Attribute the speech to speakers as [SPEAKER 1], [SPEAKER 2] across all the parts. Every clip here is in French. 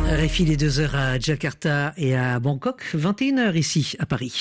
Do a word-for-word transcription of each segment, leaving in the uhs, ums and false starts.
[SPEAKER 1] Réfi les deux heures à Jakarta et à Bangkok, vingt et une heures ici à Paris.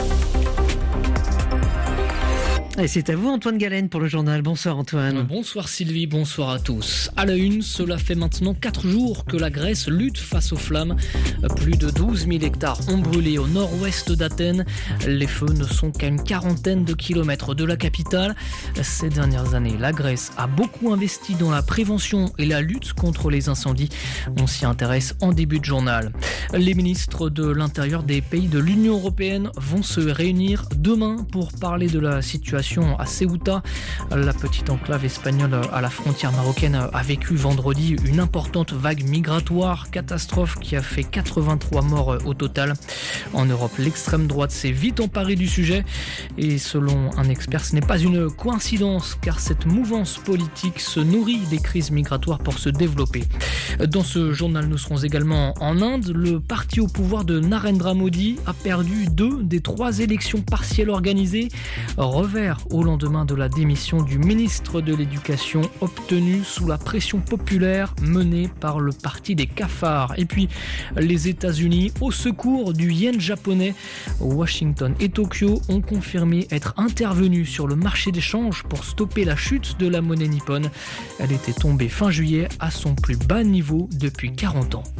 [SPEAKER 1] Et c'est à vous Antoine Galen pour le journal. Bonsoir Antoine.
[SPEAKER 2] Bonsoir Sylvie, bonsoir à tous. À la une, cela fait maintenant quatre jours que la Grèce lutte face aux flammes. Plus de douze mille hectares ont brûlé au nord-ouest d'Athènes. Les feux ne sont qu'à une quarantaine de kilomètres de la capitale. Ces dernières années, la Grèce a beaucoup investi dans la prévention et la lutte contre les incendies. On s'y intéresse en début de journal. Les ministres de l'Intérieur des pays de l'Union européenne vont se réunir demain pour parler de la situation à Ceuta. La petite enclave espagnole à la frontière marocaine a vécu vendredi une importante vague migratoire, catastrophe qui a fait quatre-vingt-trois morts au total. En Europe, l'extrême droite s'est vite emparée du sujet et selon un expert, ce n'est pas une coïncidence car cette mouvance politique se nourrit des crises migratoires pour se développer. Dans ce journal, nous serons également en Inde. Le parti au pouvoir de Narendra Modi a perdu deux des trois élections partielles organisées. Revers au lendemain de la démission du ministre de l'Éducation obtenue sous la pression populaire menée par le parti des cafards. Et puis les États-Unis au secours du yen japonais. Washington et Tokyo ont confirmé être intervenus sur le marché d'échange pour stopper la chute de la monnaie nippone. Elle était tombée fin juillet à son plus bas niveau depuis quarante ans.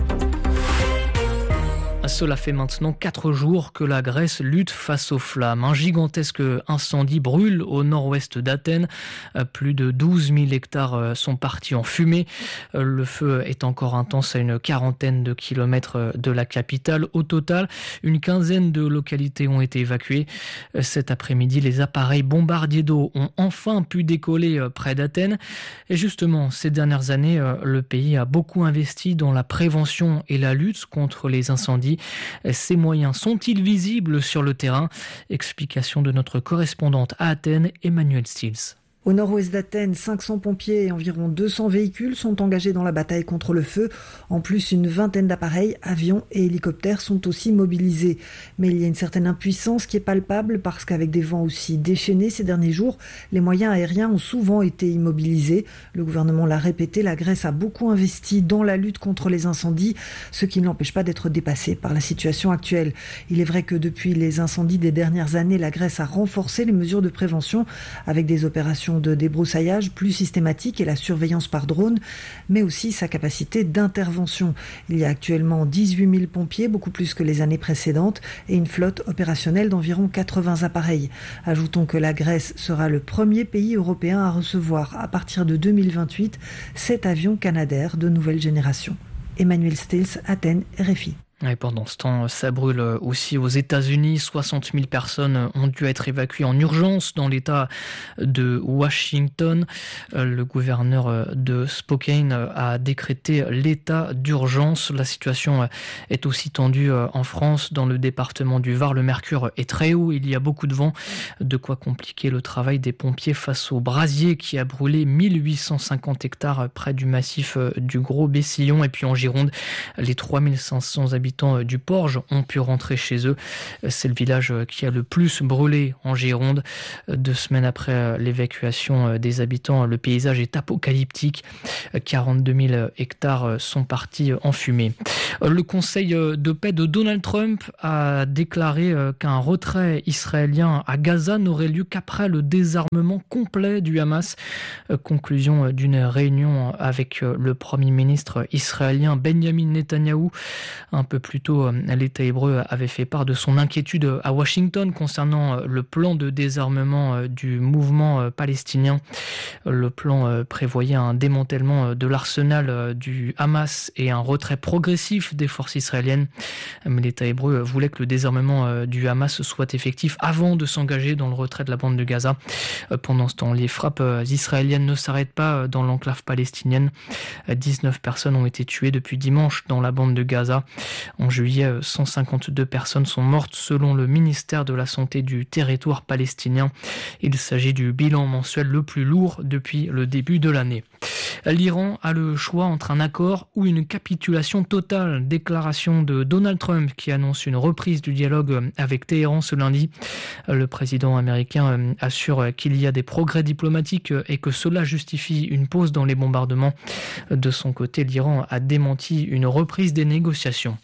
[SPEAKER 2] Cela fait maintenant quatre jours que la Grèce lutte face aux flammes. Un gigantesque incendie brûle au nord-ouest d'Athènes. Plus de douze mille hectares sont partis en fumée. Le feu est encore intense à une quarantaine de kilomètres de la capitale. Au total, une quinzaine de localités ont été évacuées. Cet après-midi, les appareils bombardiers d'eau ont enfin pu décoller près d'Athènes. Et justement, ces dernières années, le pays a beaucoup investi dans la prévention et la lutte contre les incendies. Ces moyens sont-ils visibles sur le terrain ? Explication de notre correspondante à Athènes, Emmanuel Stills.
[SPEAKER 3] Au nord-ouest d'Athènes, cinq cents pompiers et environ deux cents véhicules sont engagés dans la bataille contre le feu. En plus, une vingtaine d'appareils, avions et hélicoptères sont aussi mobilisés. Mais il y a une certaine impuissance qui est palpable parce qu'avec des vents aussi déchaînés ces derniers jours, les moyens aériens ont souvent été immobilisés. Le gouvernement l'a répété, la Grèce a beaucoup investi dans la lutte contre les incendies, ce qui ne l'empêche pas d'être dépassée par la situation actuelle. Il est vrai que depuis les incendies des dernières années, la Grèce a renforcé les mesures de prévention avec des opérations de débroussaillage plus systématique et la surveillance par drone, mais aussi sa capacité d'intervention. Il y a actuellement dix-huit mille pompiers, beaucoup plus que les années précédentes, et une flotte opérationnelle d'environ quatre-vingts appareils. Ajoutons que la Grèce sera le premier pays européen à recevoir, à partir de deux mille vingt-huit, sept avions Canadair de nouvelle génération. Emmanuel Stills, Athènes, R F I.
[SPEAKER 2] Et pendant ce temps, ça brûle aussi aux États-Unis. soixante mille personnes ont dû être évacuées en urgence dans l'État de Washington. Le gouverneur de Spokane a décrété l'état d'urgence. La situation est aussi tendue en France. Dans le département du Var, le mercure est très haut. Il y a beaucoup de vent, de quoi compliquer le travail des pompiers face au brasier qui a brûlé mille huit cent cinquante hectares près du massif du Gros-Bessillon. Et puis en Gironde, les trois mille cinq cents habitants du Porge ont pu rentrer chez eux. C'est le village qui a le plus brûlé en Gironde. Deux semaines après l'évacuation des habitants, le paysage est apocalyptique. quarante-deux mille hectares sont partis en fumée. Le conseil de paix de Donald Trump a déclaré qu'un retrait israélien à Gaza n'aurait lieu qu'après le désarmement complet du Hamas. Conclusion d'une réunion avec le premier ministre israélien Benjamin Netanyahou. Un peu plus tôt, l'État hébreu avait fait part de son inquiétude à Washington concernant le plan de désarmement du mouvement palestinien. Le plan prévoyait un démantèlement de l'arsenal du Hamas et un retrait progressif des forces israéliennes. Mais l'État hébreu voulait que le désarmement du Hamas soit effectif avant de s'engager dans le retrait de la bande de Gaza. Pendant ce temps, les frappes israéliennes ne s'arrêtent pas dans l'enclave palestinienne. dix-neuf personnes ont été tuées depuis dimanche dans la bande de Gaza. En juillet, cent cinquante-deux personnes sont mortes selon le ministère de la Santé du territoire palestinien. Il s'agit du bilan mensuel le plus lourd depuis le début de l'année. L'Iran a le choix entre un accord ou une capitulation totale. Déclaration de Donald Trump qui annonce une reprise du dialogue avec Téhéran ce lundi. Le président américain assure qu'il y a des progrès diplomatiques et que cela justifie une pause dans les bombardements. De son côté, l'Iran a démenti une reprise des négociations.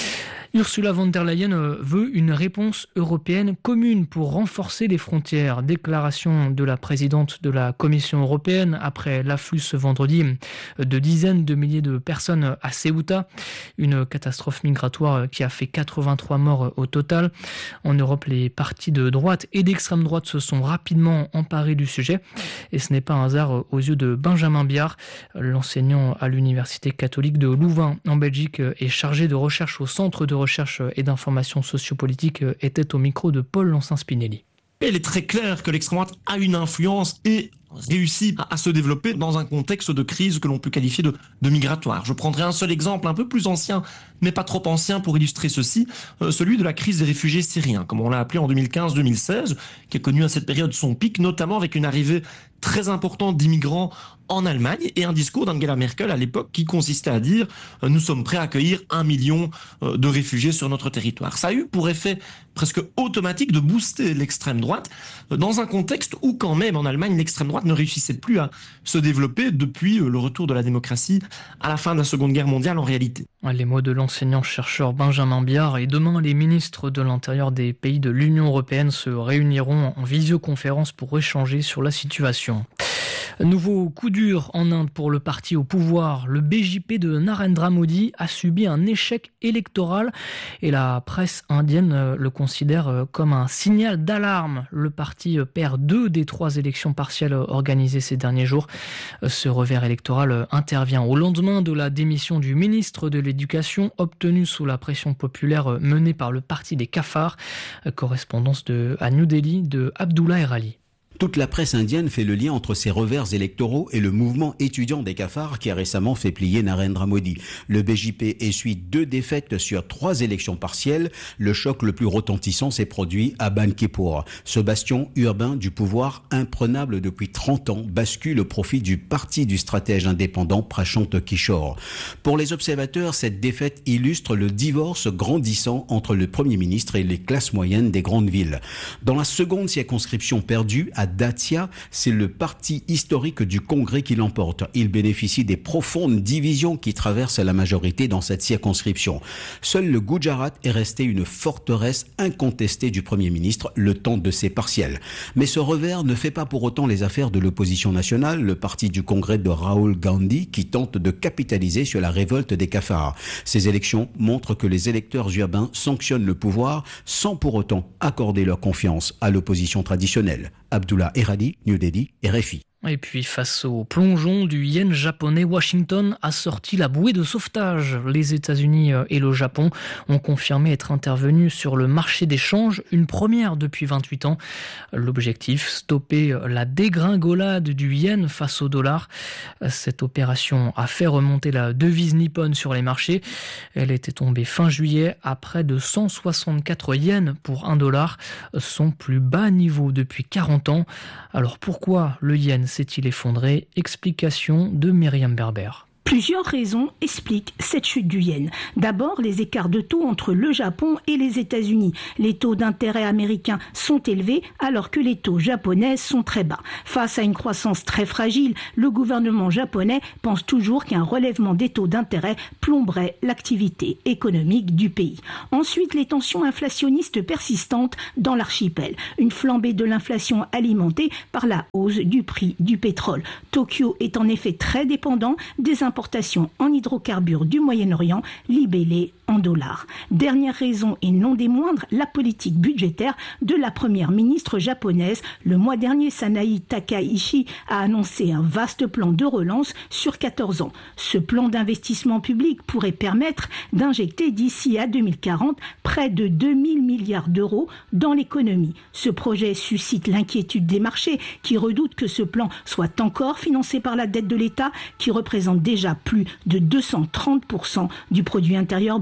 [SPEAKER 2] Ursula von der Leyen veut une réponse européenne commune pour renforcer les frontières. Déclaration de la présidente de la Commission européenne après l'afflux ce vendredi de dizaines de milliers de personnes à Ceuta. Une catastrophe migratoire qui a fait quatre-vingt-trois morts au total. En Europe, les partis de droite et d'extrême droite se sont rapidement emparés du sujet. Et ce n'est pas un hasard aux yeux de Benjamin Biard, l'enseignant à l'université catholique de Louvain en Belgique et chargé de recherche au centre de recherche et d'information sociopolitique, était au micro de Paul Lancin-Spinelli.
[SPEAKER 4] Il est très clair que l'extrême droite a une influence et réussit à se développer dans un contexte de crise que l'on peut qualifier de, de migratoire. Je prendrai un seul exemple un peu plus ancien, mais pas trop ancien pour illustrer ceci, euh, celui de la crise des réfugiés syriens, comme on l'a appelé en deux mille quinze deux mille seize, qui a connu à cette période son pic, notamment avec une arrivée très importante d'immigrants en Allemagne et un discours d'Angela Merkel à l'époque qui consistait à dire euh, « nous sommes prêts à accueillir un million euh, de réfugiés sur notre territoire ». Ça a eu pour effet presque automatique de booster l'extrême droite euh, dans un contexte où quand même en Allemagne l'extrême droite ne réussissait plus à se développer depuis euh, le retour de la démocratie à la fin de la Seconde Guerre mondiale en réalité.
[SPEAKER 2] Les mots de l'enseignant-chercheur Benjamin Biard. Et demain, les ministres de l'Intérieur des pays de l'Union européenne se réuniront en visioconférence pour échanger sur la situation. Nouveau coup dur en Inde pour le parti au pouvoir. Le B J P de Narendra Modi a subi un échec électoral et la presse indienne le considère comme un signal d'alarme. Le parti perd deux des trois élections partielles organisées ces derniers jours. Ce revers électoral intervient au lendemain de la démission du ministre de l'Éducation obtenue sous la pression populaire menée par le parti des cafards. Correspondance de, à New Delhi de Abdullah Erali.
[SPEAKER 5] Toute la presse indienne fait le lien entre ces revers électoraux et le mouvement étudiant des cafards qui a récemment fait plier Narendra Modi. Le B J P essuie deux défaites sur trois élections partielles. Le choc le plus retentissant s'est produit à Bankipur. Ce bastion urbain du pouvoir imprenable depuis trente ans bascule au profit du parti du stratège indépendant Prashant Kishore. Pour les observateurs, cette défaite illustre le divorce grandissant entre le Premier ministre et les classes moyennes des grandes villes. Dans la seconde circonscription perdue, à Datia, c'est le parti historique du Congrès qui l'emporte. Il bénéficie des profondes divisions qui traversent la majorité dans cette circonscription. Seul le Gujarat est resté une forteresse incontestée du Premier ministre le temps de ses partiels. Mais ce revers ne fait pas pour autant les affaires de l'opposition nationale, le parti du Congrès de Rahul Gandhi, qui tente de capitaliser sur la révolte des cafards. Ces élections montrent que les électeurs urbains sanctionnent le pouvoir sans pour autant accorder leur confiance à l'opposition traditionnelle. Abdullah Eradi, New Delhi, R F I.
[SPEAKER 2] Et puis face au plongeon du yen japonais, Washington a sorti la bouée de sauvetage. Les États-Unis et le Japon ont confirmé être intervenus sur le marché des changes, une première depuis vingt-huit ans. L'objectif, stopper la dégringolade du yen face au dollar. Cette opération a fait remonter la devise nippone sur les marchés. Elle était tombée fin juillet à près de cent soixante-quatre yens pour un dollar, son plus bas niveau depuis quarante ans. Alors pourquoi le yen s'est-il effondré? Explication de Myriam Berber.
[SPEAKER 6] Plusieurs raisons expliquent cette chute du yen. D'abord, les écarts de taux entre le Japon et les États-Unis. Les taux d'intérêt américains sont élevés alors que les taux japonais sont très bas. Face à une croissance très fragile, le gouvernement japonais pense toujours qu'un relèvement des taux d'intérêt plomberait l'activité économique du pays. Ensuite, les tensions inflationnistes persistantes dans l'archipel. Une flambée de l'inflation alimentée par la hausse du prix du pétrole. Tokyo est en effet très dépendant des importations en hydrocarbures du Moyen-Orient libellées en dollars. Dernière raison et non des moindres, la politique budgétaire de la première ministre japonaise. Le mois dernier, Sanae Takaichi a annoncé un vaste plan de relance sur quatorze ans. Ce plan d'investissement public pourrait permettre d'injecter d'ici à deux mille quarante près de deux mille milliards d'euros dans l'économie. Ce projet suscite l'inquiétude des marchés qui redoutent que ce plan soit encore financé par la dette de l'État qui représente déjà plus de deux cent trente pour cent du produit intérieur brut.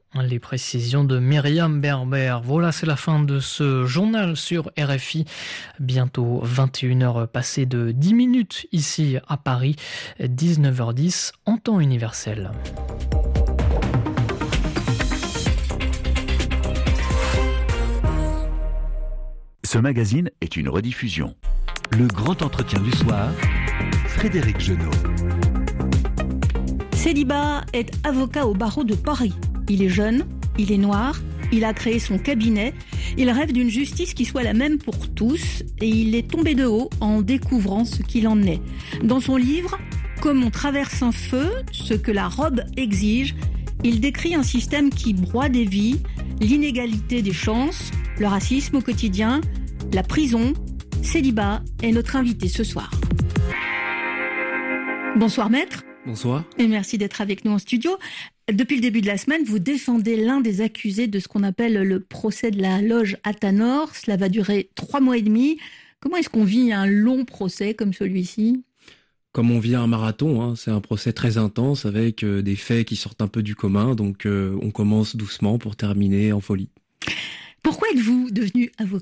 [SPEAKER 2] Les précisions de Myriam Berber. Voilà, c'est la fin de ce journal sur R F I. Bientôt vingt et une heures passées de dix minutes ici à Paris, dix-neuf heures dix en temps universel.
[SPEAKER 7] Ce magazine est une rediffusion. Le grand entretien du soir, Frédéric Genot.
[SPEAKER 6] Célibat est avocat au barreau de Paris. Il est jeune, il est noir, il a créé son cabinet, il rêve d'une justice qui soit la même pour tous et il est tombé de haut en découvrant ce qu'il en est. Dans son livre « Comme on traverse un feu, ce que la robe exige », il décrit un système qui broie des vies, l'inégalité des chances, le racisme au quotidien, la prison. Célibat est notre invité ce soir. Bonsoir maître.
[SPEAKER 8] Bonsoir.
[SPEAKER 6] Et merci d'être avec nous en studio. Depuis le début de la semaine, vous défendez l'un des accusés de ce qu'on appelle le procès de la loge Athanor. Cela va durer trois mois et demi. Comment est-ce qu'on vit un long procès comme celui-ci ?
[SPEAKER 8] Comme on vit un marathon, hein, c'est un procès très intense avec euh, des faits qui sortent un peu du commun. Donc euh, on commence doucement pour terminer en folie.
[SPEAKER 6] Pourquoi êtes-vous devenu avocat ?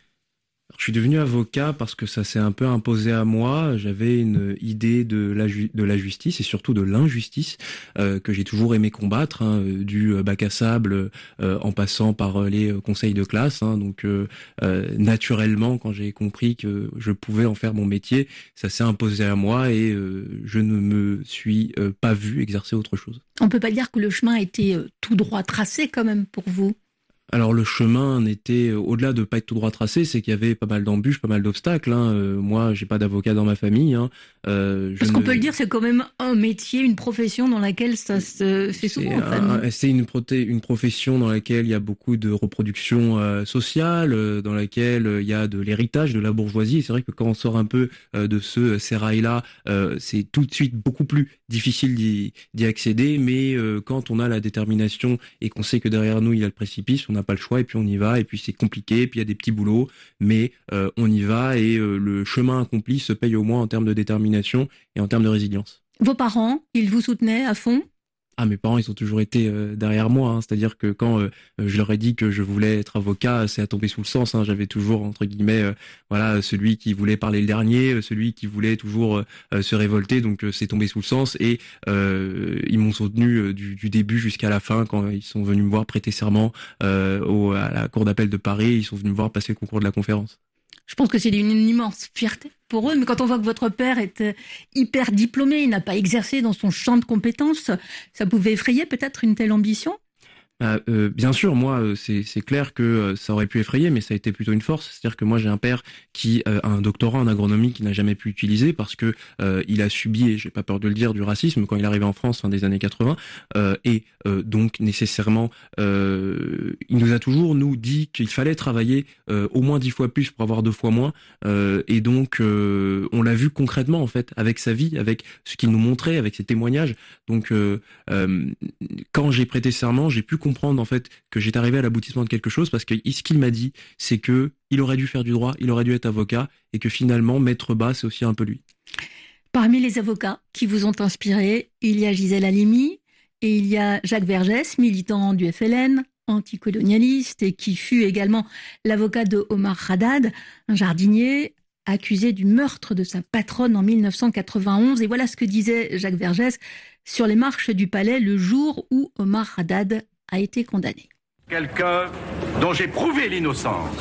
[SPEAKER 8] Je suis devenu avocat parce que ça s'est un peu imposé à moi. J'avais une idée de la, ju- de la justice et surtout de l'injustice euh, que j'ai toujours aimé combattre, hein, du bac à sable euh, en passant par les conseils de classe. Hein, donc euh, euh, naturellement, quand j'ai compris que je pouvais en faire mon métier, ça s'est imposé à moi et euh, je ne me suis euh, pas vu exercer autre chose.
[SPEAKER 6] On peut pas dire que le chemin a été euh, tout droit tracé quand même pour vous ?
[SPEAKER 8] Alors le chemin n'était, au-delà de pas être tout droit tracé, c'est qu'il y avait pas mal d'embûches, pas mal d'obstacles. Hein. Euh, moi, j'ai pas d'avocat dans ma famille. Hein. Euh,
[SPEAKER 6] Parce qu'on
[SPEAKER 8] ne...
[SPEAKER 6] peut le dire, c'est quand même un métier, une profession dans laquelle ça se fait souvent en famille.
[SPEAKER 8] C'est une, proté... une profession dans laquelle il y a beaucoup de reproduction euh, sociale, euh, dans laquelle euh, il y a de l'héritage de la bourgeoisie. Et c'est vrai que quand on sort un peu euh, de ce sérail-là, euh, c'est tout de suite beaucoup plus difficile d'y, d'y accéder. Mais euh, quand on a la détermination et qu'on sait que derrière nous, il y a le précipice, on a pas le choix et puis on y va et puis c'est compliqué et puis il y a des petits boulots mais euh, on y va et euh, le chemin accompli se paye au moins en termes de détermination et en termes de résilience.
[SPEAKER 6] Vos parents, ils vous soutenaient à fond ?
[SPEAKER 8] Ah, mes parents, ils ont toujours été euh, derrière moi. Hein. C'est-à-dire que quand euh, je leur ai dit que je voulais être avocat, c'est à tomber sous le sens. Hein. J'avais toujours, entre guillemets, euh, voilà, celui qui voulait parler le dernier, celui qui voulait toujours euh, se révolter. Donc, euh, c'est tombé sous le sens. Et euh, ils m'ont soutenu euh, du, du début jusqu'à la fin quand ils sont venus me voir prêter serment euh, au, à la cour d'appel de Paris. Ils sont venus me voir passer le concours de la conférence.
[SPEAKER 6] Je pense que c'est une immense fierté pour eux, mais quand on voit que votre père est hyper diplômé, il n'a pas exercé dans son champ de compétences, ça pouvait effrayer peut-être une telle ambition ?
[SPEAKER 8] Euh, euh, bien sûr, moi, c'est, c'est clair que euh, ça aurait pu effrayer, mais ça a été plutôt une force. C'est-à-dire que moi, j'ai un père qui euh, a un doctorat en agronomie qu'il n'a jamais pu utiliser parce que euh, il a subi, et j'ai pas peur de le dire, du racisme quand il est arrivé en France fin des années quatre-vingts, euh, et euh, donc nécessairement, euh, il nous a toujours nous dit qu'il fallait travailler euh, au moins dix fois plus pour avoir deux fois moins, euh, et donc euh, on l'a vu concrètement en fait avec sa vie, avec ce qu'il nous montrait, avec ses témoignages. Donc euh, euh, quand j'ai prêté serment, j'ai pu comprendre en fait que j'étais arrivé à l'aboutissement de quelque chose parce que ce qu'il m'a dit, c'est que il aurait dû faire du droit, il aurait dû être avocat et que finalement maître bas, c'est aussi un peu lui.
[SPEAKER 6] Parmi les avocats qui vous ont inspiré, il y a Gisèle Halimi et il y a Jacques Vergès, militant du F L N, anticolonialiste et qui fut également l'avocat de Omar Haddad, un jardinier accusé du meurtre de sa patronne en mille neuf cent quatre-vingt-onze. Et voilà ce que disait Jacques Vergès sur les marches du palais le jour où Omar Haddad a été condamné.
[SPEAKER 9] Quelqu'un dont j'ai prouvé l'innocence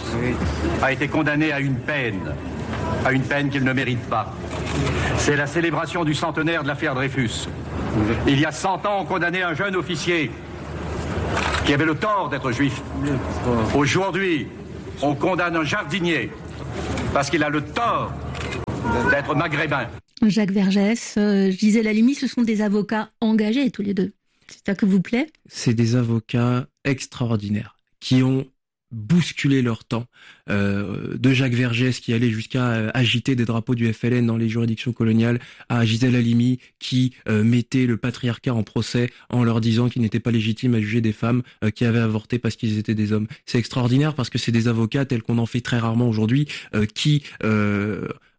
[SPEAKER 9] a été condamné à une peine, à une peine qu'il ne mérite pas. C'est la célébration du centenaire de l'affaire Dreyfus. Il y a cent ans, on condamnait un jeune officier qui avait le tort d'être juif. Aujourd'hui, on condamne un jardinier parce qu'il a le tort d'être maghrébin.
[SPEAKER 6] Jacques Vergès, euh, Gisèle Halimi, ce sont des avocats engagés tous les deux. C'est ça que vous plaît ?
[SPEAKER 8] C'est des avocats extraordinaires qui ont bousculé leur temps. Euh, de Jacques Vergès qui allait jusqu'à euh, agiter des drapeaux du F L N dans les juridictions coloniales, à Gisèle Halimi qui euh, mettait le patriarcat en procès en leur disant qu'il n'était pas légitime à juger des femmes euh, qui avaient avorté parce qu'ils étaient des hommes. C'est extraordinaire parce que c'est des avocats tels qu'on en fait très rarement aujourd'hui euh, qui... Euh,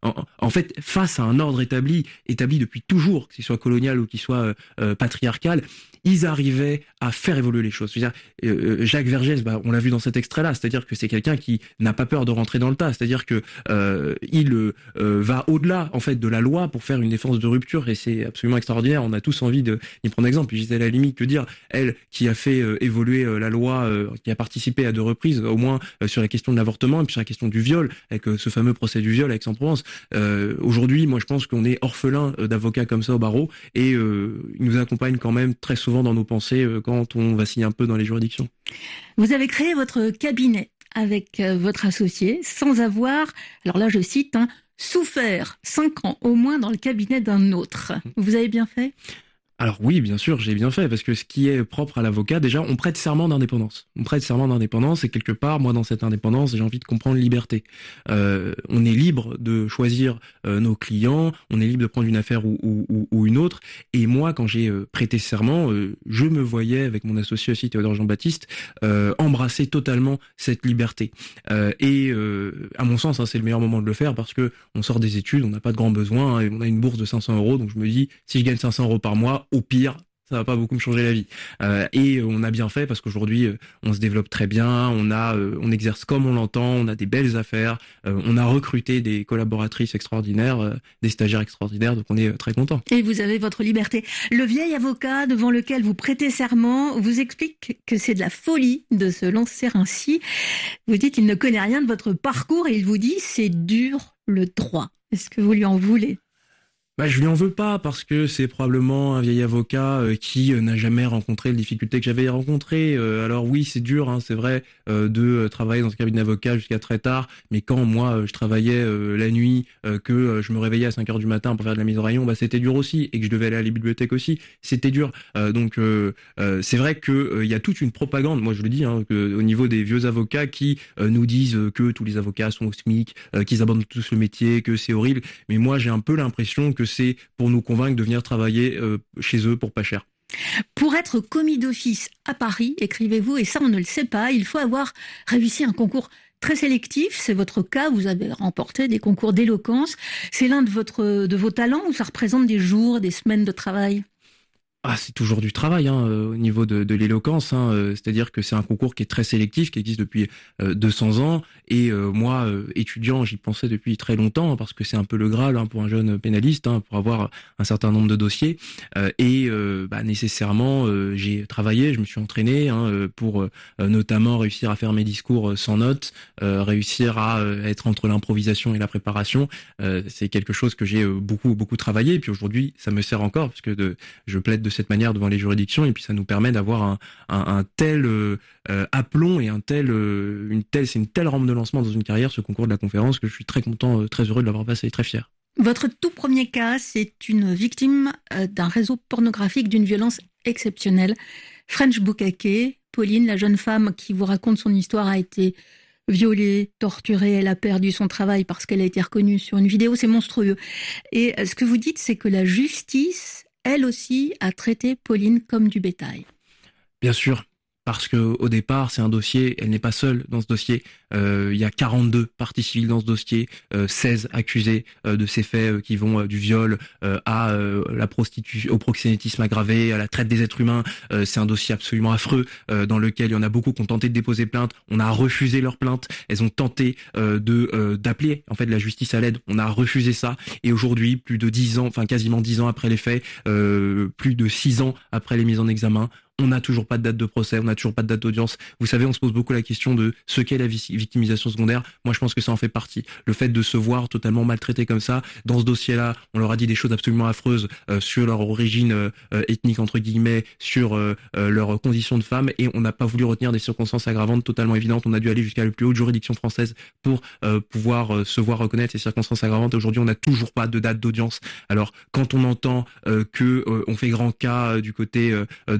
[SPEAKER 8] en, en fait, face à un ordre établi, établi depuis toujours, qu'il soit colonial ou qu'il soit euh, patriarcal, ils arrivaient à faire évoluer les choses. C'est-à-dire, euh, Jacques Vergès, bah, on l'a vu dans cet extrait-là, c'est-à-dire que c'est quelqu'un qui n'a pas peur de rentrer dans le tas, c'est-à-dire que euh, il euh, va au-delà en fait de la loi pour faire une défense de rupture, et c'est absolument extraordinaire. On a tous envie de y prendre exemple. Gisèle Halimi, que dire, elle qui a fait euh, évoluer euh, la loi, euh, qui a participé à deux reprises, au moins euh, sur la question de l'avortement et puis sur la question du viol, avec euh, ce fameux procès du viol à Aix-en-Provence. Euh, aujourd'hui, moi je pense qu'on est orphelin euh, d'avocats comme ça au barreau, et euh, ils nous accompagnent quand même très souvent dans nos pensées euh, quand on vacille un peu dans les juridictions.
[SPEAKER 10] Vous avez créé votre cabinet avec euh, votre associé sans avoir, alors là je cite, hein, souffert cinq ans au moins dans le cabinet d'un autre. Vous avez bien fait ?
[SPEAKER 8] Alors oui, bien sûr, j'ai bien fait, parce que ce qui est propre à l'avocat, déjà, on prête serment d'indépendance. On prête serment d'indépendance, et quelque part, moi, dans cette indépendance, j'ai envie de comprendre liberté. Euh, on est libre de choisir euh, nos clients, on est libre de prendre une affaire ou, ou, ou une autre, et moi, quand j'ai euh, prêté serment, euh, je me voyais, avec mon associé aussi, Théodore Jean-Baptiste, euh, embrasser totalement cette liberté. Euh, et euh, à mon sens, hein, c'est le meilleur moment de le faire, parce que on sort des études, on n'a pas de grands besoins, hein, et on a une bourse de cinq cents euros, donc je me dis, si je gagne cinq cents euros par mois, au pire, ça va pas beaucoup me changer la vie. Euh, et on a bien fait, parce qu'aujourd'hui, euh, on se développe très bien, on a, euh, on exerce comme on l'entend, on a des belles affaires, euh, on a recruté des collaboratrices extraordinaires, euh, des stagiaires extraordinaires, donc on est euh, très content.
[SPEAKER 10] Et vous avez votre liberté. Le vieil avocat devant lequel vous prêtez serment vous explique que c'est de la folie de se lancer ainsi. Vous dites qu'il ne connaît rien de votre parcours et il vous dit c'est dur le droit. Est-ce que vous lui en voulez ?
[SPEAKER 8] Bah, je lui en veux pas, parce que c'est probablement un vieil avocat euh, qui euh, n'a jamais rencontré les difficultés que j'avais rencontrées. Euh, alors oui, c'est dur, hein, c'est vrai, euh, de euh, travailler dans un cabinet d'avocat jusqu'à très tard, mais quand moi euh, je travaillais euh, la nuit, euh, que euh, je me réveillais à cinq heures du matin pour faire de la mise en rayon, bah c'était dur aussi, et que je devais aller à la bibliothèque aussi, c'était dur. Euh, donc euh, euh, c'est vrai que euh, y a toute une propagande, moi je le dis, hein, que, au niveau des vieux avocats qui euh, nous disent euh, que tous les avocats sont au SMIC, euh, qu'ils abandonnent tous le métier, que c'est horrible, mais moi j'ai un peu l'impression que c'est pour nous convaincre de venir travailler euh, chez eux pour pas cher.
[SPEAKER 10] Pour être commis d'office à Paris, écrivez-vous, et ça on ne le sait pas, il faut avoir réussi un concours très sélectif. C'est votre cas, vous avez remporté des concours d'éloquence. C'est l'un de, votre, de vos talents, ou ça représente des jours, des semaines de travail ?
[SPEAKER 8] Ah, c'est toujours du travail, hein, au niveau de, de l'éloquence, hein, euh, c'est-à-dire que c'est un concours qui est très sélectif, qui existe depuis euh, deux cents ans, et euh, moi, euh, étudiant, j'y pensais depuis très longtemps, parce que c'est un peu le Graal, hein, pour un jeune pénaliste, hein, pour avoir un certain nombre de dossiers, euh, et euh, bah, nécessairement, euh, j'ai travaillé, je me suis entraîné, hein, pour euh, notamment réussir à faire mes discours sans notes, euh, réussir à euh, être entre l'improvisation et la préparation. Euh, c'est quelque chose que j'ai euh, beaucoup beaucoup travaillé, et puis aujourd'hui, ça me sert encore, parce que de, je plaide de cette manière devant les juridictions, et puis ça nous permet d'avoir un, un, un tel euh, aplomb et un tel, euh, une telle, c'est une telle rampe de lancement dans une carrière, ce concours de la conférence, que je suis très content, euh, très heureux de l'avoir passé, très fier.
[SPEAKER 10] Votre tout premier cas, c'est une victime euh, d'un réseau pornographique d'une violence exceptionnelle. French Bukake, Pauline, la jeune femme qui vous raconte son histoire, a été violée, torturée, elle a perdu son travail parce qu'elle a été reconnue sur une vidéo, c'est monstrueux. Et euh, ce que vous dites, c'est que la justice, elle aussi, a traité Pauline comme du bétail.
[SPEAKER 8] Bien sûr, parce que au départ, c'est un dossier, elle n'est pas seule dans ce dossier. Euh, il y a quarante-deux parties civiles dans ce dossier, euh, seize accusés euh, de ces faits euh, qui vont euh, du viol euh, à euh, la prostitution, au proxénétisme aggravé, à la traite des êtres humains. Euh, c'est un dossier absolument affreux euh, dans lequel il y en a beaucoup qui ont tenté de déposer plainte. On a refusé leur plainte. Elles ont tenté euh, de euh, d'appeler en fait la justice à l'aide. On a refusé ça. Et aujourd'hui, plus de dix ans, enfin quasiment dix ans après les faits, euh, plus de six ans après les mises en examen, on n'a toujours pas de date de procès, on n'a toujours pas de date d'audience. Vous savez, on se pose beaucoup la question de ce qu'est la victimisation secondaire. Moi, je pense que ça en fait partie. Le fait de se voir totalement maltraité comme ça, dans ce dossier-là, on leur a dit des choses absolument affreuses euh, sur leur origine euh, ethnique, entre guillemets, sur euh, euh, leurs conditions de femmes, et on n'a pas voulu retenir des circonstances aggravantes totalement évidentes. On a dû aller jusqu'à la plus haute juridiction française pour euh, pouvoir euh, se voir reconnaître ces circonstances aggravantes. Aujourd'hui, on n'a toujours pas de date d'audience. Alors, quand on entend euh, que euh, on fait grand cas euh, du côté euh, de la place Vendôme,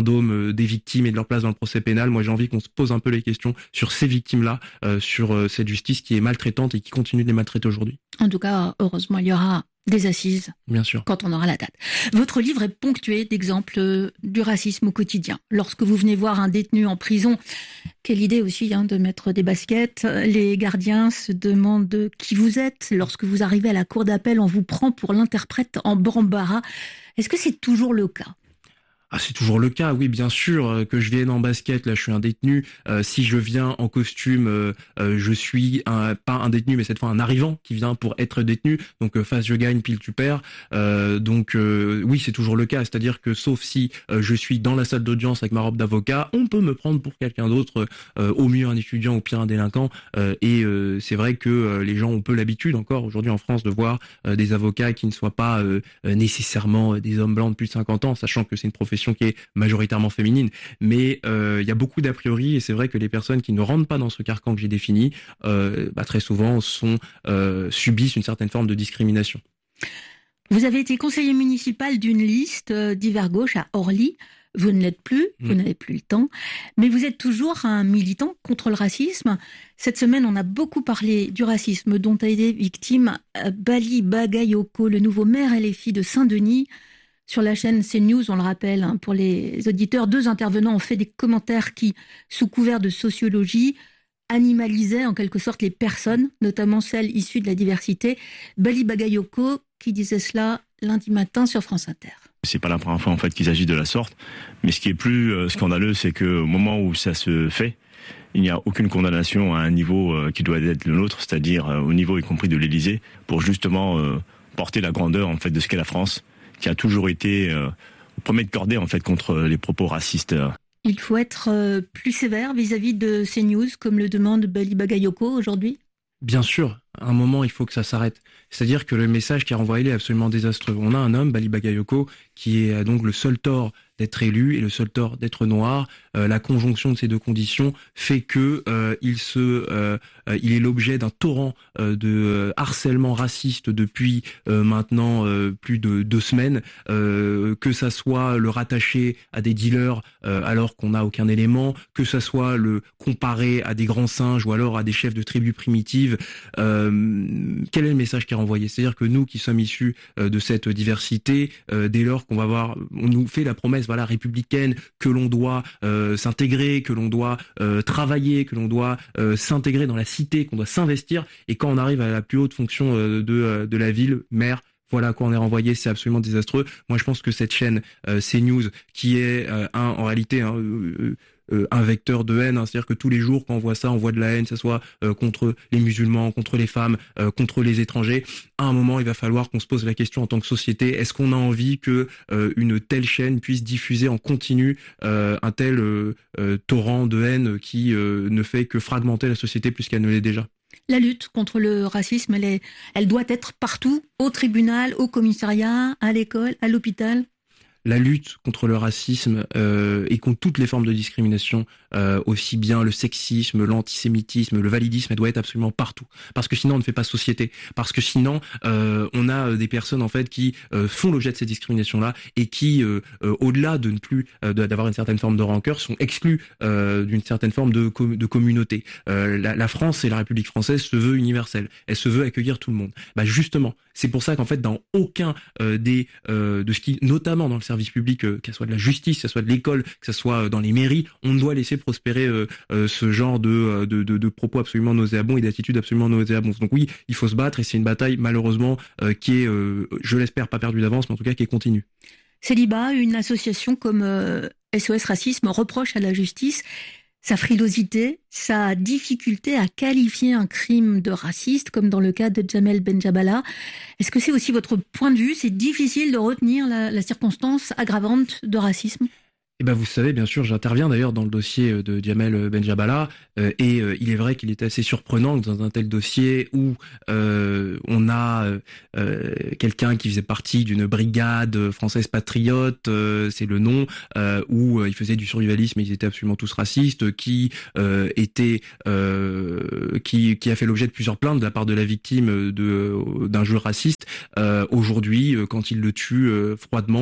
[SPEAKER 8] référendum des victimes et de leur place dans le procès pénal. Moi, j'ai envie qu'on se pose un peu les questions sur ces victimes-là, euh, sur euh, cette justice qui est maltraitante et qui continue de les maltraiter aujourd'hui.
[SPEAKER 10] En tout cas, heureusement, il y aura des assises.
[SPEAKER 8] Bien sûr.
[SPEAKER 10] Quand on aura la date. Votre livre est ponctué d'exemples du racisme au quotidien. Lorsque vous venez voir un détenu en prison, quelle idée aussi hein, de mettre des baskets. Les gardiens se demandent qui vous êtes. Lorsque vous arrivez à la cour d'appel, on vous prend pour l'interprète en Bambara. Est-ce que c'est toujours le cas ?
[SPEAKER 8] Ah, c'est toujours le cas, oui, bien sûr, euh, que je vienne en basket, là, je suis un détenu. Euh, si je viens en costume, euh, euh, je suis un, pas un détenu, mais cette fois un arrivant qui vient pour être détenu. Donc, euh, face je gagne, pile tu perds. Euh, donc, euh, oui, c'est toujours le cas. C'est-à-dire que, sauf si euh, je suis dans la salle d'audience avec ma robe d'avocat, on peut me prendre pour quelqu'un d'autre, euh, au mieux un étudiant, au pire un délinquant. Euh, et euh, c'est vrai que euh, les gens ont peu l'habitude encore aujourd'hui en France de voir euh, des avocats qui ne soient pas euh, nécessairement des hommes blancs de plus de cinquante ans, sachant que c'est une profession qui est majoritairement féminine, mais euh, il y a beaucoup d'a priori et c'est vrai que les personnes qui ne rentrent pas dans ce carcan que j'ai défini, euh, bah, très souvent sont euh, subissent une certaine forme de discrimination.
[SPEAKER 10] Vous avez été conseiller municipal d'une liste d'hiver gauche à Orly. Vous ne l'êtes plus, vous mmh. n'avez plus le temps, mais vous êtes toujours un militant contre le racisme. Cette semaine, on a beaucoup parlé du racisme dont a été victime Bali Bagayoko, le nouveau maire L F I de Saint-Denis. Sur la chaîne CNews, on le rappelle, hein, pour les auditeurs, deux intervenants ont fait des commentaires qui, sous couvert de sociologie, animalisaient en quelque sorte les personnes, notamment celles issues de la diversité. Bali Bagayoko qui disait cela lundi matin sur France Inter.
[SPEAKER 11] C'est pas la première fois en fait qu'ils agissent de la sorte, mais ce qui est plus euh, scandaleux, c'est qu'au moment où ça se fait, il n'y a aucune condamnation à un niveau euh, qui doit être le nôtre, c'est-à-dire euh, au niveau y compris de l'Élysée, pour justement euh, porter la grandeur en fait de ce qu'est la France, qui a toujours été euh, au premier de cordée en fait contre les propos racistes.
[SPEAKER 10] Il faut être euh, plus sévère vis-à-vis de ces news, comme le demande Bali Bagayoko aujourd'hui ?
[SPEAKER 8] Bien sûr, à un moment, il faut que ça s'arrête. C'est-à-dire que le message qui est renvoyé est absolument désastreux. On a un homme, Bali Bagayoko, qui est donc le seul tort d'être élu et le seul tort d'être noir. Euh, la conjonction de ces deux conditions fait que euh, il se, euh, euh, il est l'objet d'un torrent euh, de euh, harcèlement raciste depuis euh, maintenant euh, plus de deux semaines. Euh, que ça soit le rattacher à des dealers euh, alors qu'on n'a aucun élément, que ça soit le comparer à des grands singes ou alors à des chefs de tribus primitives. Euh, quel est le message qui est renvoyé ? C'est-à-dire que nous qui sommes issus euh, de cette diversité, euh, dès lors qu'on va voir, on nous fait la promesse, voilà, républicaine, que l'on doit euh, s'intégrer, que l'on doit euh, travailler, que l'on doit euh, s'intégrer dans la cité, qu'on doit s'investir, et quand on arrive à la plus haute fonction euh, de, euh, de la ville, maire, voilà à quoi on est renvoyé, c'est absolument désastreux. Moi, je pense que cette chaîne euh, CNews, qui est euh, un, en réalité hein, euh, euh, un vecteur de haine, hein, c'est-à-dire que tous les jours, quand on voit ça, on voit de la haine, que ce soit euh, contre les musulmans, contre les femmes, euh, contre les étrangers. À un moment, il va falloir qu'on se pose la question en tant que société, est-ce qu'on a envie que euh, une telle chaîne puisse diffuser en continu euh, un tel euh, euh, torrent de haine qui euh, ne fait que fragmenter la société plus qu'elle ne l'est déjà ?
[SPEAKER 10] La lutte contre le racisme, elle, est, elle doit être partout, au tribunal, au commissariat, à l'école, à l'hôpital.
[SPEAKER 8] La lutte contre le racisme euh, et contre toutes les formes de discrimination, euh, aussi bien le sexisme, l'antisémitisme, le validisme, elle doit être absolument partout. Parce que sinon, on ne fait pas société. Parce que sinon, euh, on a des personnes en fait qui euh, font l'objet de ces discriminations-là et qui, euh, euh, au-delà de ne plus euh, d'avoir une certaine forme de rancœur, sont exclus euh, d'une certaine forme de, com- de communauté. Euh, la, la France et la République française se veut universelle. Elle se veut accueillir tout le monde. Bah justement, c'est pour ça qu'en fait, dans aucun euh, des euh, de ce qui, notamment dans le service public, euh, que ce soit de la justice, que ce soit de l'école, que ce soit dans les mairies, on doit laisser prospérer euh, euh, ce genre de, de, de, de propos absolument nauséabonds et d'attitudes absolument nauséabondes. Donc oui, il faut se battre et c'est une bataille malheureusement euh, qui est, euh, je l'espère, pas perdue d'avance, mais en tout cas qui est continue.
[SPEAKER 10] Célibat, une association comme euh, S O S Racisme reproche à la justice sa frilosité, sa difficulté à qualifier un crime de raciste, comme dans le cas de Jamel Benjabala. Est-ce que c'est aussi votre point de vue ? C'est difficile de retenir la, la circonstance aggravante de racisme ?
[SPEAKER 8] Eh ben vous savez, bien sûr, j'interviens d'ailleurs dans le dossier de Jamel Benjabala euh, et euh, il est vrai qu'il est assez surprenant que dans un tel dossier où euh, on a euh, quelqu'un qui faisait partie d'une brigade française patriote, euh, c'est le nom, euh, où euh, il faisait du survivalisme et ils étaient absolument tous racistes, qui euh, était, euh, qui qui a fait l'objet de plusieurs plaintes de la part de la victime de d'un jeu raciste. Euh, aujourd'hui, quand il le tue euh, froidement,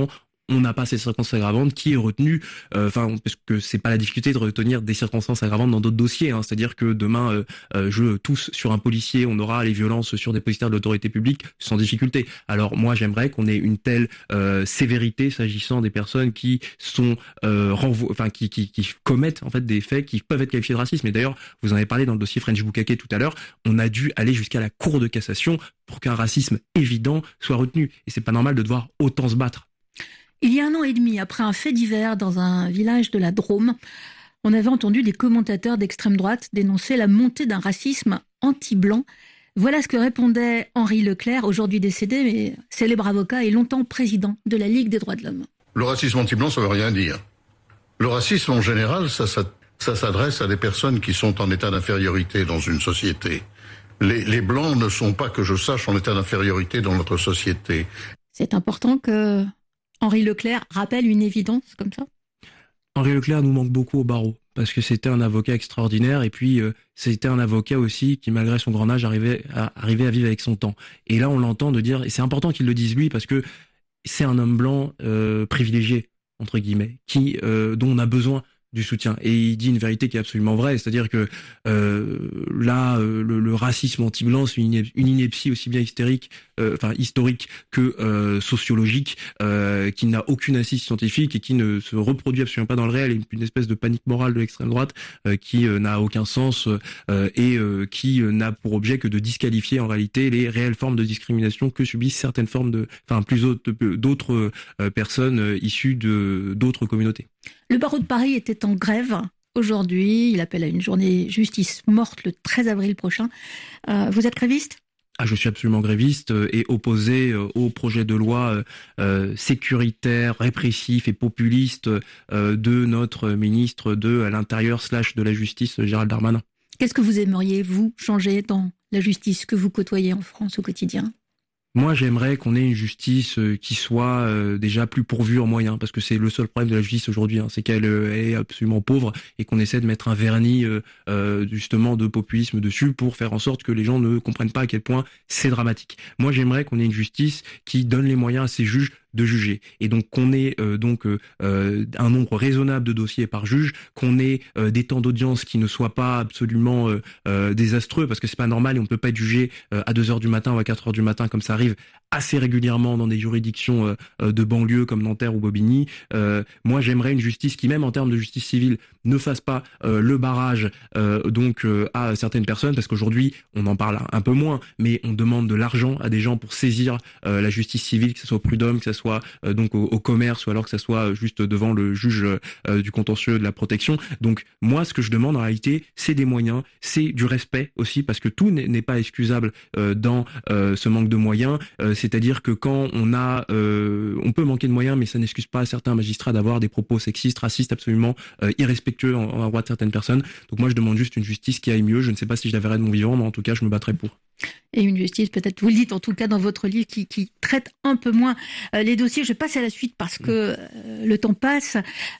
[SPEAKER 8] on n'a pas ces circonstances aggravantes, qui est retenu, enfin, euh, parce que c'est pas la difficulté de retenir des circonstances aggravantes dans d'autres dossiers, hein, c'est-à-dire que demain, euh, euh, je tousse sur un policier, on aura les violences sur des dépositaires de l'autorité publique sans difficulté. Alors moi, j'aimerais qu'on ait une telle euh, sévérité s'agissant des personnes qui sont euh, renvo- enfin qui, qui qui commettent en fait des faits qui peuvent être qualifiés de racisme. Et d'ailleurs, vous en avez parlé dans le dossier French Bukake tout à l'heure, on a dû aller jusqu'à la Cour de cassation pour qu'un racisme évident soit retenu. Et c'est pas normal de devoir autant se battre.
[SPEAKER 10] Il y a un an et demi, après un fait divers dans un village de la Drôme, on avait entendu des commentateurs d'extrême droite dénoncer la montée d'un racisme anti-blanc. Voilà ce que répondait Henri Leclerc, aujourd'hui décédé, mais célèbre avocat et longtemps président de la Ligue des droits de l'homme.
[SPEAKER 12] Le racisme anti-blanc, ça veut rien dire. Le racisme, en général, ça, ça, ça s'adresse à des personnes qui sont en état d'infériorité dans une société. Les, les blancs ne sont pas, que je sache, en état d'infériorité dans notre société.
[SPEAKER 10] C'est important que Henri Leclerc rappelle une évidence comme ça.
[SPEAKER 8] Henri Leclerc nous manque beaucoup au barreau, parce que c'était un avocat extraordinaire, et puis euh, c'était un avocat aussi qui, malgré son grand âge, arrivait à, arrivait à vivre avec son temps. Et là, on l'entend de dire, et c'est important qu'il le dise lui, parce que c'est un homme blanc euh, privilégié, entre guillemets, qui euh, dont on a besoin du soutien. Et il dit une vérité qui est absolument vraie, c'est-à-dire que euh, là, euh, le, le racisme anti-blanc, c'est une, une ineptie aussi bien hystérique, euh, enfin historique que euh, sociologique, euh, qui n'a aucune assise scientifique et qui ne se reproduit absolument pas dans le réel, et une, une espèce de panique morale de l'extrême droite euh, qui euh, n'a aucun sens euh, et euh, qui euh, n'a pour objet que de disqualifier en réalité les réelles formes de discrimination que subissent certaines formes de, enfin plus autres, d'autres euh, personnes euh, issues de d'autres communautés.
[SPEAKER 10] Le barreau de Paris était en grève aujourd'hui. Il appelle à une journée justice morte le treize avril prochain. Euh, vous êtes gréviste ?
[SPEAKER 8] Ah, je suis absolument gréviste et opposé au projet de loi euh, sécuritaire, répressif et populiste euh, de notre ministre de l'Intérieur slash de la Justice, Gérald Darmanin.
[SPEAKER 10] Qu'est-ce que vous aimeriez, vous, changer dans la justice que vous côtoyez en France au quotidien ?
[SPEAKER 8] Moi, j'aimerais qu'on ait une justice qui soit euh, déjà plus pourvue en moyens, parce que c'est le seul problème de la justice aujourd'hui, hein, c'est qu'elle euh, est absolument pauvre et qu'on essaie de mettre un vernis euh, euh, justement de populisme dessus pour faire en sorte que les gens ne comprennent pas à quel point c'est dramatique. Moi, j'aimerais qu'on ait une justice qui donne les moyens à ses juges de juger, et donc qu'on ait euh, donc euh, un nombre raisonnable de dossiers par juge, qu'on ait euh, des temps d'audience qui ne soient pas absolument euh, euh, désastreux, parce que c'est pas normal et on peut pas être jugé euh, à deux heures du matin ou à quatre heures du matin comme ça arrive assez régulièrement dans des juridictions euh, de banlieue comme Nanterre ou Bobigny. Euh, moi, j'aimerais une justice qui, même en termes de justice civile, ne fasse pas euh, le barrage euh, donc euh, à certaines personnes, parce qu'aujourd'hui, on en parle un peu moins, mais on demande de l'argent à des gens pour saisir euh, la justice civile, que ce soit au prud'homme, que ce soit euh, donc au, au commerce, ou alors que ce soit juste devant le juge euh, du contentieux de la protection. Donc moi, ce que je demande en réalité, c'est des moyens, c'est du respect aussi, parce que tout n'est, n'est pas excusable euh, dans euh, ce manque de moyens. Euh, c'est-à-dire que quand on a, euh, on peut manquer de moyens, mais ça n'excuse pas certains magistrats d'avoir des propos sexistes, racistes, absolument euh, irrespectueux en, en droit de certaines personnes. Donc moi, je demande juste une justice qui aille mieux. Je ne sais pas si je la verrai de mon vivant, mais en tout cas, je me battrai pour.
[SPEAKER 10] Et une justice, peut-être, vous le dites en tout cas dans votre livre, qui, qui traite un peu moins euh, les dossiers. Je passe à la suite parce que euh, le temps passe.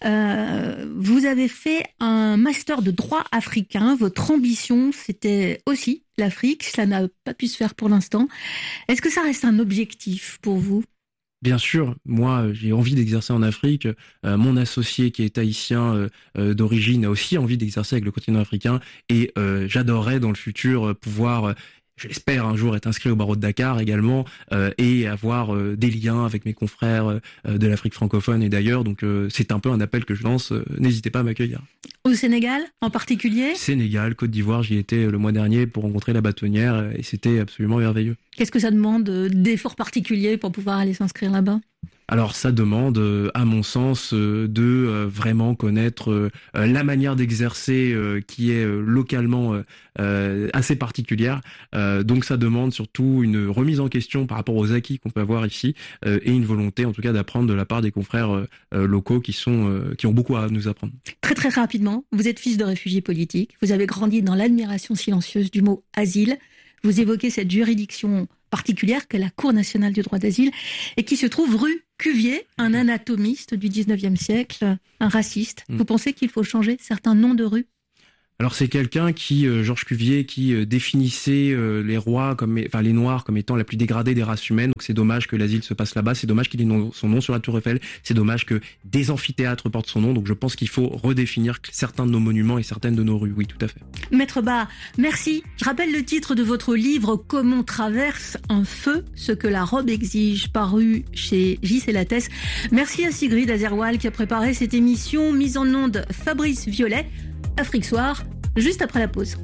[SPEAKER 10] Euh, vous avez fait un master de droit africain. Votre ambition, c'était aussi l'Afrique. Cela n'a pas pu se faire pour l'instant. Est-ce que ça reste un objectif pour vous ?
[SPEAKER 8] Bien sûr, moi j'ai envie d'exercer en Afrique. Euh, mon associé qui est haïtien euh, euh, d'origine a aussi envie d'exercer avec le continent africain, et euh, j'adorerais dans le futur pouvoir... Euh, je l'espère un jour être inscrit au barreau de Dakar également euh, et avoir euh, des liens avec mes confrères euh, de l'Afrique francophone et d'ailleurs. Donc euh, c'est un peu un appel que je lance. Euh, n'hésitez pas à m'accueillir.
[SPEAKER 10] Au Sénégal en particulier ?
[SPEAKER 8] Sénégal, Côte d'Ivoire, j'y étais le mois dernier pour rencontrer la bâtonnière et c'était absolument merveilleux.
[SPEAKER 10] Qu'est-ce que ça demande d'efforts particuliers pour pouvoir aller s'inscrire là-bas ?
[SPEAKER 8] Alors ça demande, à mon sens, de vraiment connaître la manière d'exercer qui est localement assez particulière. Donc ça demande surtout une remise en question par rapport aux acquis qu'on peut avoir ici et une volonté en tout cas d'apprendre de la part des confrères locaux qui sont qui ont beaucoup à nous apprendre.
[SPEAKER 10] Très très rapidement, vous êtes fils de réfugiés politiques, vous avez grandi dans l'admiration silencieuse du mot asile. Vous évoquez cette juridiction particulière qu'est la Cour nationale du droit d'asile et qui se trouve rue Cuvier, un anatomiste du dix-neuvième siècle, un raciste. Mmh. Vous pensez qu'il faut changer certains noms de rues ?
[SPEAKER 8] Alors c'est quelqu'un qui, euh, Georges Cuvier, qui euh, définissait euh, les rois comme, enfin les Noirs comme étant la plus dégradée des races humaines. Donc c'est dommage que l'asile se passe là-bas. C'est dommage qu'il ait non, son nom sur la Tour Eiffel. C'est dommage que des amphithéâtres portent son nom. Donc je pense qu'il faut redéfinir certains de nos monuments et certaines de nos rues. Oui, tout à fait.
[SPEAKER 10] Maître Ba, merci. Je rappelle le titre de votre livre « Comment traverse un feu, ce que la robe exige », paru chez J C Lattès. Merci à Sigrid Azerwal qui a préparé cette émission. Mise en onde Fabrice Violet. Afrique Soir, juste après la pause.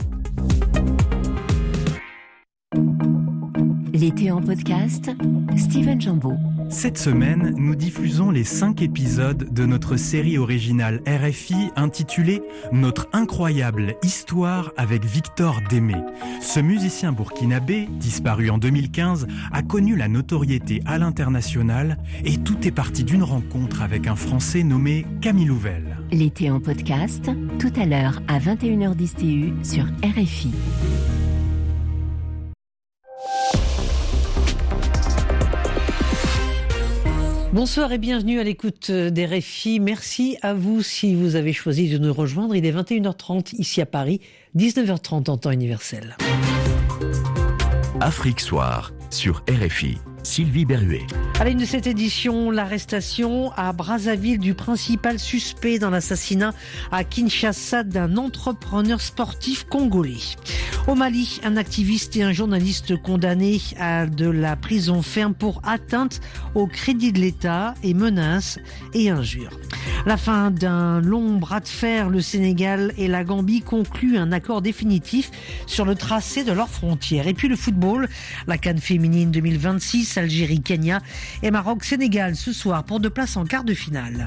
[SPEAKER 13] L'été en podcast, Steven Jambeau.
[SPEAKER 14] Cette semaine, nous diffusons les cinq épisodes de notre série originale R F I intitulée « Notre incroyable histoire avec Victor Démé ». Ce musicien burkinabé, disparu en deux mille quinze, a connu la notoriété à l'international et tout est parti d'une rencontre avec un Français nommé Camille Louvel.
[SPEAKER 13] L'été en podcast, tout à l'heure à vingt et une heures dix T U sur R F I.
[SPEAKER 1] Bonsoir et bienvenue à l'écoute d'R F I. Merci à vous si vous avez choisi de nous rejoindre. Il est vingt et une heures trente ici à Paris, dix-neuf heures trente en temps universel.
[SPEAKER 7] Afrique Soir sur R F I. Sylvie Berruet.
[SPEAKER 1] À la une de cette édition, l'arrestation à Brazzaville du principal suspect dans l'assassinat à Kinshasa d'un entrepreneur sportif congolais. Au Mali, un activiste et un journaliste condamnés à de la prison ferme pour atteinte au crédit de l'État et menaces et injures. La fin d'un long bras de fer, le Sénégal et la Gambie concluent un accord définitif sur le tracé de leurs frontières. Et puis le football, la CAN féminine deux mille vingt-six, Algérie, Kenya et Maroc, Sénégal ce soir pour deux places en quart de finale.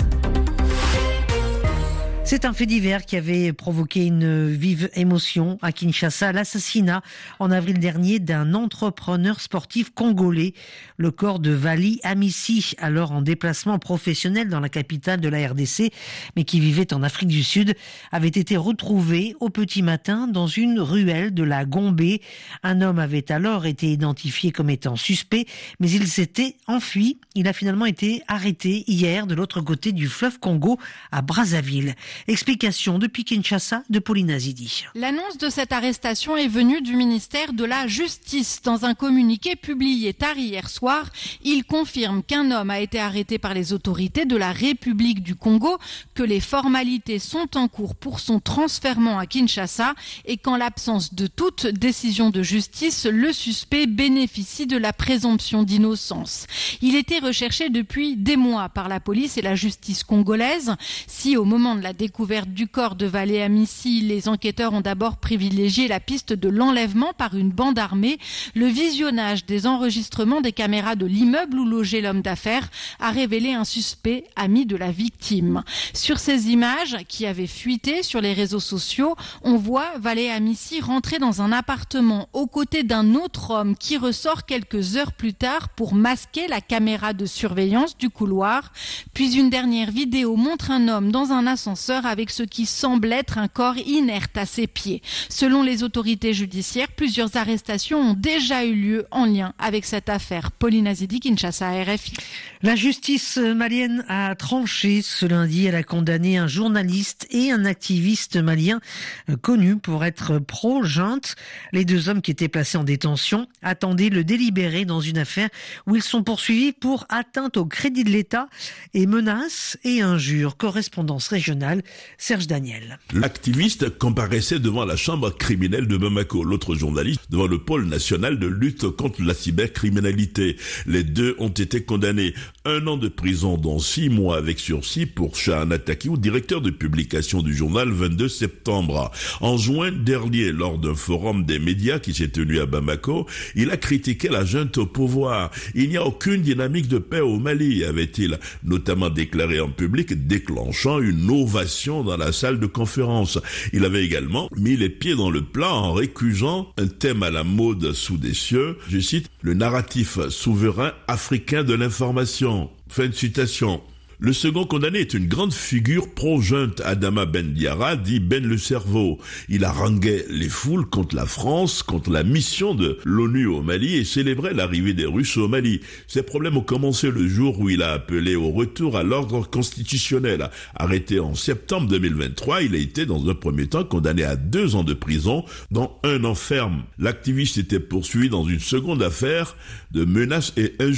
[SPEAKER 1] C'est un fait divers qui avait provoqué une vive émotion à Kinshasa, l'assassinat en avril dernier d'un entrepreneur sportif congolais. Le corps de Vali Amissi, alors en déplacement professionnel dans la capitale de la R D C, mais qui vivait en Afrique du Sud, avait été retrouvé au petit matin dans une ruelle de la Gombe. Un homme avait alors été identifié comme étant suspect, mais il s'était enfui. Il a finalement été arrêté hier de l'autre côté du fleuve Congo à Brazzaville. Explication depuis Kinshasa de Pauline Azidi.
[SPEAKER 15] L'annonce de cette arrestation est venue du ministère de la Justice. Dans un communiqué publié tard hier soir, il confirme qu'un homme a été arrêté par les autorités de la République du Congo, que les formalités sont en cours pour son transfèrement à Kinshasa et qu'en l'absence de toute décision de justice, le suspect bénéficie de la présomption d'innocence. Il était recherché depuis des mois par la police et la justice congolaise. Si au moment de la découverte du corps de Valé Amissi, les enquêteurs ont d'abord privilégié la piste de l'enlèvement par une bande armée, le visionnage des enregistrements des caméras de l'immeuble où logeait l'homme d'affaires a révélé un suspect ami de la victime. Sur ces images qui avaient fuité sur les réseaux sociaux, on voit Valé Amissi rentrer dans un appartement aux côtés d'un autre homme qui ressort quelques heures plus tard pour masquer la caméra de surveillance du couloir. Puis une dernière vidéo montre un homme dans un ascenseur avec ce qui semble être un corps inerte à ses pieds. Selon les autorités judiciaires, plusieurs arrestations ont déjà eu lieu en lien avec cette affaire. Pauline Azidi, Kinshasa, R F I.
[SPEAKER 1] La justice malienne a tranché ce lundi. Elle a condamné un journaliste et un activiste malien connu pour être pro-junte. Les deux hommes qui étaient placés en détention attendaient le délibéré dans une affaire où ils sont poursuivis pour atteinte au crédit de l'État et menaces et injures. Correspondance régionale, Serge Daniel.
[SPEAKER 16] L'activiste comparaissait devant la chambre criminelle de Bamako, l'autre journaliste devant le pôle national de lutte contre la cybercriminalité. Les deux ont été condamnés. Un an de prison dont six mois avec sursis pour Shahan Atakiou, directeur de publication du journal vingt-deux septembre. En juin dernier, lors d'un forum des médias qui s'est tenu à Bamako, il a critiqué la junte au pouvoir. Il n'y a aucune dynamique de paix au Mali, avait-il notamment déclaré en public, déclenchant une ovation dans la salle de conférence. Il avait également mis les pieds dans le plat en récusant un thème à la mode sous des cieux, je cite, le narratif souverain africain de l'information. Fin de citation. Le second condamné est une grande figure pro-junte, Adama Ben Diarra, dit Ben le cerveau. Il haranguait les foules contre la France, contre la mission de l'ONU au Mali et célébrait l'arrivée des Russes au Mali. Ces problèmes ont commencé le jour où il a appelé au retour à l'ordre constitutionnel. Arrêté en septembre deux mille vingt-trois, il a été dans un premier temps condamné à deux ans de prison, dont un an ferme. L'activiste était poursuivi dans une seconde affaire de menaces et injures.